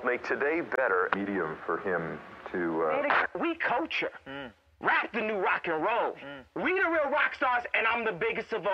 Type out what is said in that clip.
help make today better. Medium for him to... We culture. Rap the new rock and roll. We the real rock stars, and I'm the biggest of all.